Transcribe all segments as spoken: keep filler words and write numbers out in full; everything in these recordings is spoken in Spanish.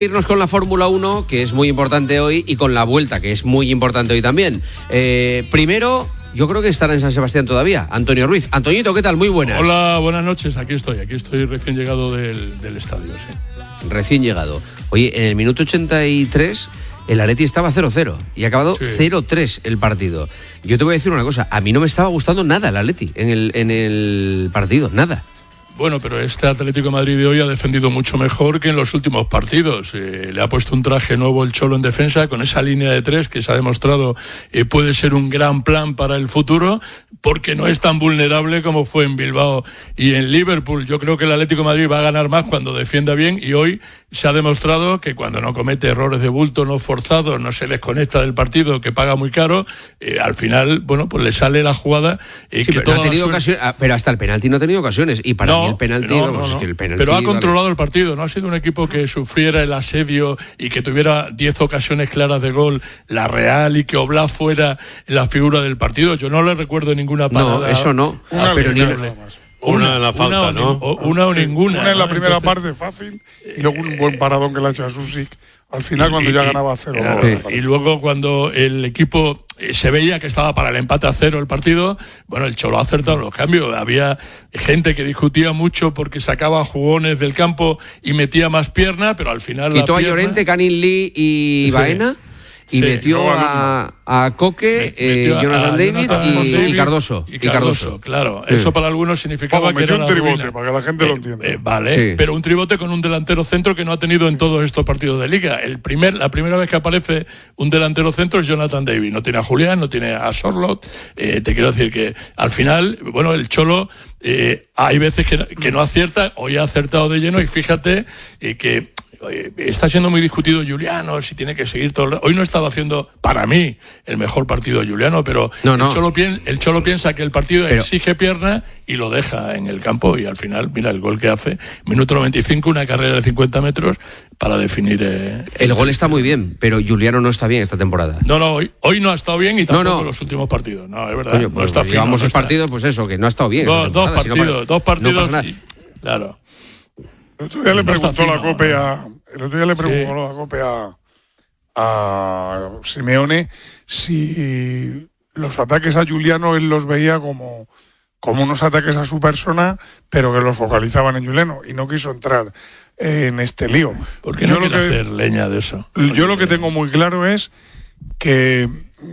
Irnos con la Fórmula uno, que es muy importante hoy, y con la Vuelta, que es muy importante hoy también. Eh, primero, yo creo que estará en San Sebastián todavía, Antonio Ruiz. Antoñito, ¿qué tal? Muy buenas. Hola, buenas noches, aquí estoy, aquí estoy recién llegado del, del estadio, sí. Recién llegado. Oye, en el minuto ochenta y tres, el Atleti estaba cero cero y ha acabado sí. cero tres el partido. Yo te voy a decir una cosa, a mí no me estaba gustando nada el Atleti en el, en el partido, nada. Bueno, pero este Atlético de Madrid de hoy ha defendido mucho mejor que en los últimos partidos. Eh, le ha puesto un traje nuevo el Cholo en defensa, con esa línea de tres que se ha demostrado eh, puede ser un gran plan para el futuro, porque no es tan vulnerable como fue en Bilbao y en Liverpool. Yo creo que el Atlético de Madrid va a ganar más cuando defienda bien, y hoy se ha demostrado que cuando no comete errores de bulto, no forzados, no se desconecta del partido, que paga muy caro, eh, al final, bueno, pues le sale la jugada. Eh, sí, que pero, no ha tenido suerte... ocasiones, pero hasta el penalti no ha tenido ocasiones, y para no, mí el penalti, no, vamos, no, no. Es que el penalti pero ha controlado vale. el partido, no ha sido un equipo que sufriera el asedio y que tuviera diez ocasiones claras de gol, la Real, y que Oblak fuera la figura del partido. Yo no le recuerdo ninguna parada. No, eso no. Una, pero ni... una, una en la falta, una, ¿no? O, una o ninguna. Una en la ¿no? primera Entonces, parte fácil, y luego un buen paradón que le ha hecho a Susic al final y, cuando y, ya y, ganaba cero. Claro, ¿no? Y luego cuando el equipo se veía que estaba para el empate a cero el partido, bueno, el Cholo ha acertado los cambios. Había gente que discutía mucho porque sacaba jugones del campo y metía más pierna, pero al final quitó la a pierna... Llorente, Canning Lee y sí. Baena. Y sí, metió no, a, a Coque, eh, Jonathan, a David, Jonathan y, David y Cardoso. Y Cardoso, y Cardoso claro. Sí. Eso para algunos significaba Vamos, que era un tribote, ruina. Para que la gente eh, lo entienda. Eh, vale, sí. Pero un tribote con un delantero centro que no ha tenido en todos estos partidos de Liga. El primer, la primera vez que aparece un delantero centro es Jonathan David. No tiene a Julián, no tiene a Sorloth. Eh, te quiero decir que al final, bueno, el Cholo eh, hay veces que, que no acierta, hoy ha acertado de lleno, y fíjate eh, que está siendo muy discutido Giuliano, si tiene que seguir todo. Hoy no estaba haciendo, para mí, el mejor partido Giuliano, pero no, no. El, Cholo piensa, el Cholo piensa que el partido pero... exige pierna y lo deja en el campo, y al final, mira el gol que hace, minuto noventa y cinco, una carrera de cincuenta metros para definir... Eh, el, el gol está muy bien, pero Giuliano no está bien esta temporada. No, no, hoy, hoy no ha estado bien, y tampoco no, no. en los últimos partidos. No, es verdad. Coño, no pues está llevamos fino, no partidos, pues eso, que no ha estado bien. No, dos partidos, si no para, dos partidos, no y, claro. El otro día le preguntó la Cope a... El otro día le preguntó sí. la Cope a, a Simeone si los ataques a Giuliano él los veía como, como unos ataques a su persona, pero que los focalizaban en Giuliano, y no quiso entrar en este lío. ¿Por qué no quiere hacer leña de eso? Yo lo que tengo muy claro es que,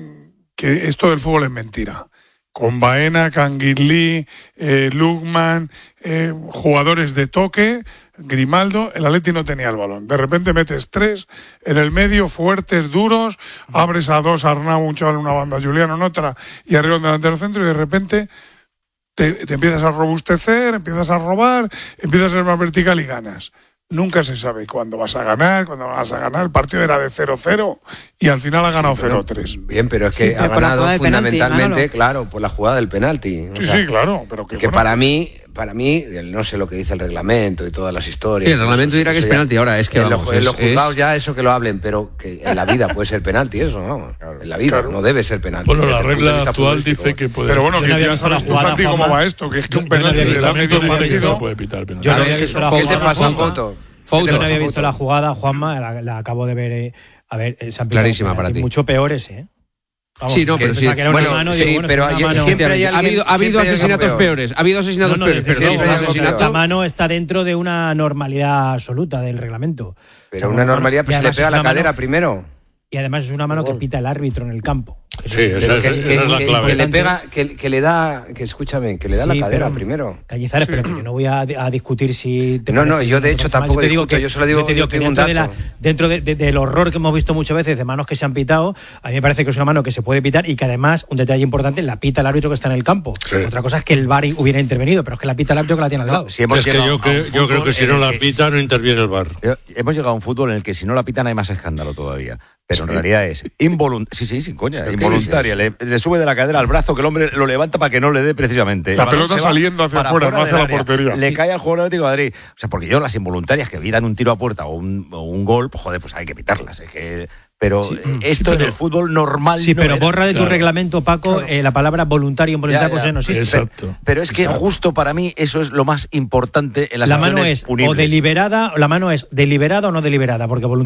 que esto del fútbol es mentira. Con Baena, Canning Lee, eh, Lukman, eh, jugadores de toque, Grimaldo, el Atleti no tenía el balón. De repente metes tres en el medio, fuertes, duros, abres a dos, Arnau, un chaval en una banda, Giuliano en otra, y arriba un delantero centro, y de repente te, te empiezas a robustecer, empiezas a robar, empiezas a ser más vertical y ganas. Nunca se sabe cuándo vas a ganar, cuándo vas a ganar. El partido era de cero cero y al final ha ganado sí, cero tres. Bien, pero es que sí, ha ganado fundamentalmente, penalti, claro, por la jugada del penalti. Sí, o sea, sí, claro. Pero que, que bueno, para mí, para mí, no sé lo que dice el reglamento y todas las historias. Sí, el reglamento dirá que es penalti, ahora es que en, vamos, lo, es, en los juzgados es... ya eso que lo hablen, pero que en la vida puede ser penalti eso, ¿no? Claro, en la vida claro. no debe ser penalti. Bueno, la regla actual dice que puede. Pero bueno, que ya sabes tú, Santi, cómo va esto, que es que un penalti del ámbito del partido puede pitar penalti. Yo no había visto la jugada. ¿Qué te pasa, Foto? Yo no había visto la jugada, Juanma, la, la acabo de ver. Eh, a ver, eh, se han clarísima para ti. Mucho peores, ¿eh? Vamos, sí, no, pero sí. Que era bueno, una mano, sí, digo, bueno, pero una mano. siempre hay alguien, ha habido, ha habido asesinatos peor. peores, ha habido asesinatos no, no, peores, pero sí, no, asesinato... esta mano está dentro de una normalidad absoluta del reglamento. Pero o sea, una normalidad, pues se le pega la cadera mano, primero. Y además es una mano que pita el árbitro en el campo. Sí, esa, es, que, esa que, es la que, clave. Que le pega, que, que le da, que escúchame, que le da sí, la cadera pero, primero. Cañizares, sí. Pero que yo no voy a, a discutir si te No, no, yo de hecho tampoco yo te digo discuto, que, yo solo digo, yo te digo yo que tengo dentro, un dato. De la, dentro de, de, del horror que hemos visto muchas veces de manos que se han pitado, a mí me parece que es una mano que se puede pitar y que además, un detalle importante, la pita el árbitro que está en el campo. Sí. Otra cosa es que el V A R hubiera intervenido, pero es que la pita el árbitro que la tiene al lado. No, si hemos es que yo, que, yo creo que si no la pita no interviene el V A R. Hemos llegado a un fútbol en el que si no la pitan hay más escándalo todavía. Pero en realidad es involuntaria. Sí, sí, sin coña. Involuntaria. Le, le sube de la cadera al brazo que el hombre lo levanta para que no le dé precisamente. La pelota saliendo hacia afuera, no hacia la portería. Le cae al jugador Atlético de Madrid. O sea, porque yo las involuntarias que evitan un tiro a puerta o un, o un gol, pues joder, pues hay que pitarlas. Es que Pero sí, esto sí, pero, en el fútbol normal sí, no pero era. borra de tu Claro. reglamento, Paco, Claro. eh, la palabra voluntario, involuntario, Ya, ya. pues no existe. Exacto. Pero, pero es que Exacto. justo para mí eso es lo más importante en las La mano acciones es punibles. o deliberada, o la mano es deliberada o no deliberada, porque voluntario